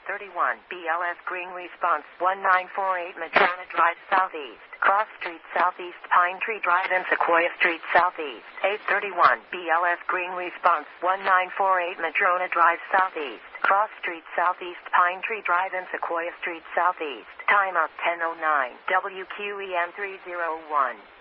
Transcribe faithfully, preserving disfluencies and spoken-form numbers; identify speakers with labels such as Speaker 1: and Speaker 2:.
Speaker 1: thirty-one, B L S Green Response, one nine four eight Madrona Drive Southeast, Cross Street Southeast, Pine Tree Drive and Sequoia Street Southeast, eight thirty-one, B L S Green Response, one nine four eight Madrona Drive Southeast, Cross Street Southeast, Pine Tree Drive and Sequoia Street Southeast, time up ten oh nine, W Q E M three oh one.